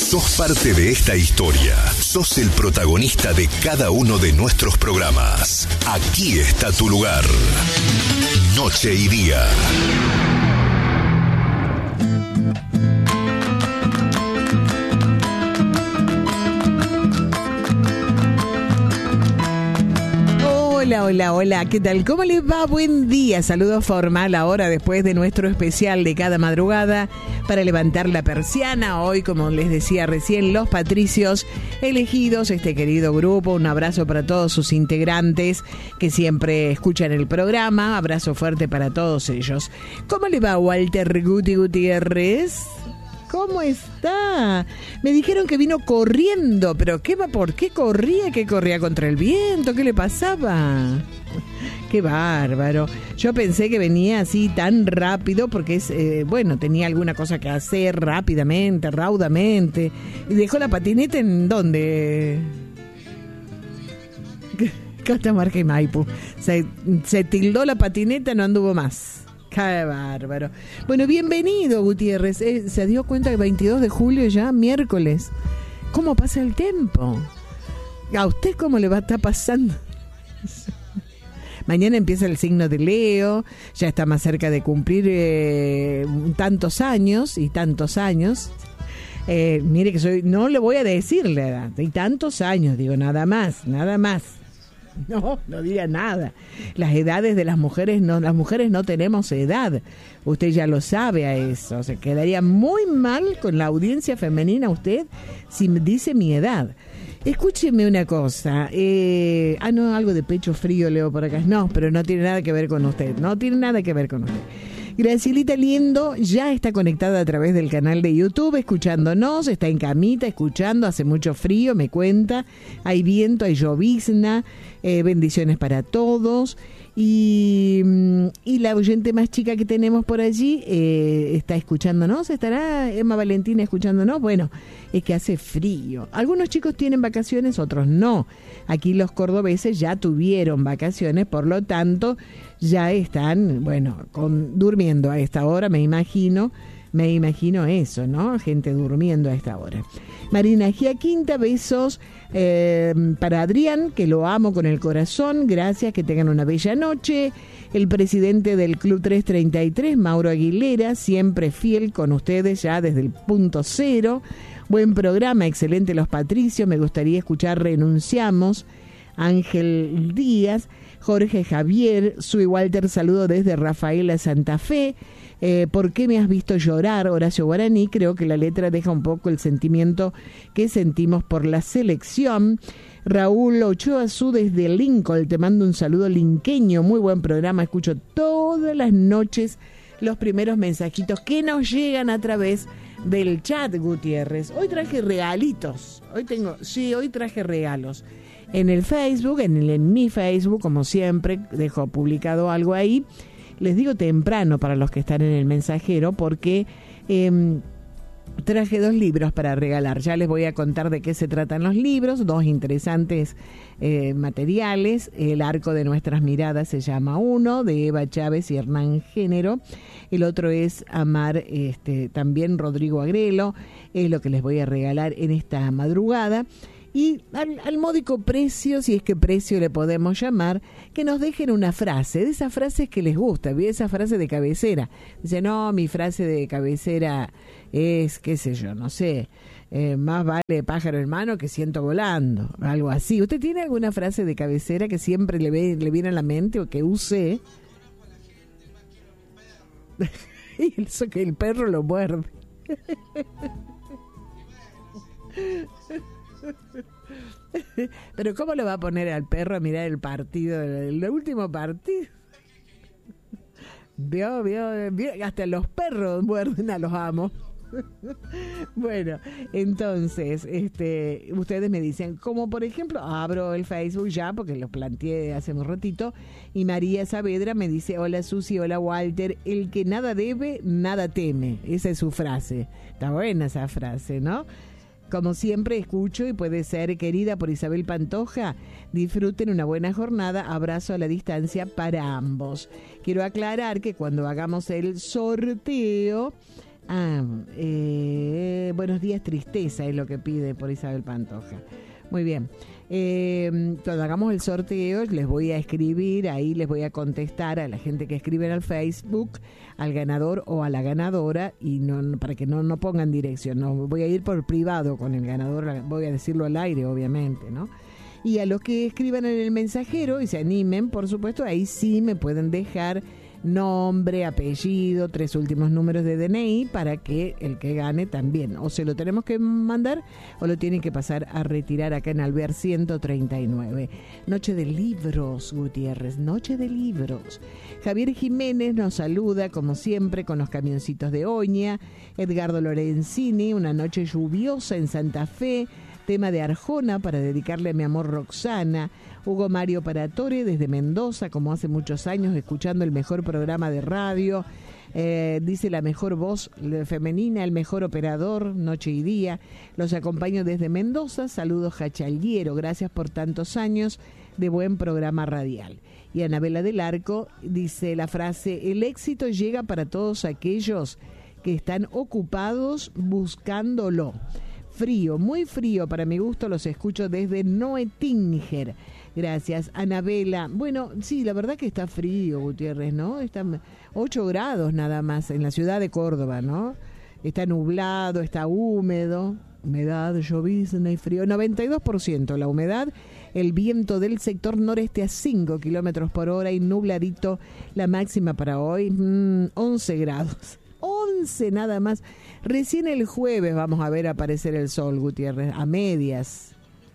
Sos parte de esta historia. Sos el protagonista de cada uno de nuestros programas. Aquí está tu lugar. Noche y día. Hola, ¿qué tal? ¿Cómo les va? Buen día, saludo formal ahora después de nuestro especial de cada madrugada para levantar la persiana. Hoy, como les decía recién, los patricios elegidos, este querido grupo, un abrazo para todos sus integrantes que siempre escuchan el programa, abrazo fuerte para todos ellos. ¿Cómo le va, Walter Gutiérrez? ¿Cómo está? Me dijeron que vino corriendo, pero ¿por qué corría? ¿Qué corría contra el viento? ¿Qué le pasaba? ¡Qué bárbaro! Yo pensé que venía así tan rápido porque tenía alguna cosa que hacer rápidamente, raudamente. ¿Y dejó la patineta en dónde? Catamarca y Maipú. Se tildó la patineta, no anduvo más. ¡Qué bárbaro! Bueno, bienvenido, Gutiérrez. ¿Se dio cuenta que 22 de julio ya, miércoles? ¿Cómo pasa el tiempo? ¿A usted cómo le va a estar pasando? Mañana empieza el signo de Leo, ya está más cerca de cumplir tantos años. Mire que no le voy a decir la edad, hay tantos años, digo, nada más. No diga nada. Las edades de las mujeres no tenemos edad. Usted ya lo sabe a eso. Se quedaría muy mal con la audiencia femenina usted si me dice mi edad. Escúcheme una cosa. Algo de pecho frío leo por acá. No, pero no tiene nada que ver con usted. Gracielita Liendo ya está conectada a través del canal de YouTube, escuchándonos, está en camita, escuchando, hace mucho frío, me cuenta, hay viento, hay llovizna, bendiciones para todos. Y la oyente más chica que tenemos por allí está escuchándonos, estará Emma Valentina escuchándonos. Bueno, es que hace frío. Algunos chicos tienen vacaciones, otros no. Aquí los cordobeses ya tuvieron vacaciones, por lo tanto ya están, durmiendo a esta hora, me imagino eso, ¿no? Gente durmiendo a esta hora. Marina Giaquinta, besos para Adrián, que lo amo con el corazón, gracias, que tengan una bella noche. El presidente del Club 333, Mauro Aguilera, siempre fiel con ustedes ya desde el punto cero. Buen programa, excelente los patricios, me gustaría escuchar Renunciamos. Ángel Díaz, Jorge Javier, soy Walter, saludo desde Rafaela, Santa Fe. ¿Por qué me has visto llorar? Horacio Guaraní, creo que la letra deja un poco el sentimiento que sentimos por la selección. Raúl Ochoa Azú desde Lincoln, te mando un saludo linqueño, muy buen programa, escucho todas las noches los primeros mensajitos que nos llegan a través del chat, Gutiérrez. Hoy traje regalitos, hoy traje regalos. En el Facebook, en mi Facebook, como siempre, dejo publicado algo ahí. Les digo temprano para los que están en el mensajero porque traje 2 libros para regalar. Ya les voy a contar de qué se tratan los libros, 2 interesantes materiales. El arco de nuestras miradas se llama uno, de Eva Chávez y Hernán Género. El otro es Amar, también Rodrigo Agrelo. Es lo que les voy a regalar en esta madrugada. Y al módico precio, si es que precio le podemos llamar, que nos dejen una frase, de esas frases que les gusta, esa frase de cabecera. Dice, no, mi frase de cabecera es, qué sé yo, no sé, más vale pájaro en mano que ciento volando, algo así. ¿Usted tiene alguna frase de cabecera que siempre le viene a la mente o que use? Y eso que el perro lo muerde. Pero ¿cómo lo va a poner al perro a mirar el partido, el último partido? Vio, hasta los perros muerden a los amos. Bueno, entonces, ustedes me dicen, como por ejemplo, abro el Facebook ya porque lo planteé hace un ratito, y María Saavedra me dice, hola Susi, hola Walter, el que nada debe, nada teme. Esa es su frase. Está buena esa frase, ¿no? Como siempre escucho y puede ser querida por Isabel Pantoja. Disfruten una buena jornada. Abrazo a la distancia para ambos. Quiero aclarar que cuando hagamos el sorteo Buenos días, tristeza es lo que pide por Isabel Pantoja. Muy bien. Cuando hagamos el sorteo les voy a escribir, ahí les voy a contestar a la gente que escriben al Facebook, al ganador o a la ganadora, y no, para que no pongan dirección, no voy a ir por privado con el ganador, voy a decirlo al aire, obviamente, ¿no? Y a los que escriban en el mensajero y se animen, por supuesto, ahí sí me pueden dejar nombre, apellido, 3 últimos números de DNI para que el que gane también, o se lo tenemos que mandar o lo tienen que pasar a retirar acá en Alvear 139. Noche de libros, Gutiérrez, noche de libros. Javier Jiménez nos saluda como siempre con los camioncitos de Oña. Edgardo Lorenzini, una noche lluviosa en Santa Fe, tema de Arjona para dedicarle a mi amor Roxana. Hugo Mario Paratore desde Mendoza, como hace muchos años, escuchando el mejor programa de radio. Dice la mejor voz femenina, el mejor operador, noche y día. Los acompaño desde Mendoza. Saludos, Jachalguiero. Gracias por tantos años de buen programa radial. Y Anabela del Arco dice la frase: el éxito llega para todos aquellos que están ocupados buscándolo. Frío, muy frío para mi gusto, los escucho desde Noetinger. Gracias, Anabela. Bueno, sí, la verdad que está frío, Gutiérrez, ¿no? Están 8 grados nada más en la ciudad de Córdoba, ¿no? Está nublado, está húmedo, humedad, llovizna y frío. 92% la humedad, el viento del sector noreste a 5 kilómetros por hora y nubladito. La máxima para hoy, 11 grados. 11 nada más. Recién el jueves vamos a ver aparecer el sol, Gutiérrez, a medias.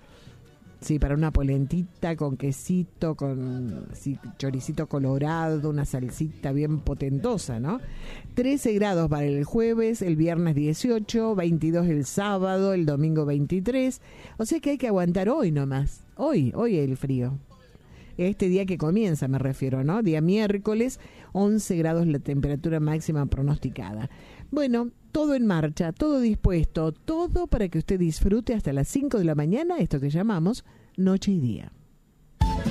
Sí, para una polentita con quesito, con choricito colorado, una salsita bien potentosa, ¿no? 13 grados para el jueves, el viernes 18, 22 el sábado, el domingo 23. O sea que hay que aguantar hoy nomás. Hoy el frío. Este día que comienza me refiero, ¿no? Día miércoles, 11 grados la temperatura máxima pronosticada. Bueno, todo en marcha, todo dispuesto, todo para que usted disfrute hasta las 5 de la mañana, esto que llamamos Noche y Día.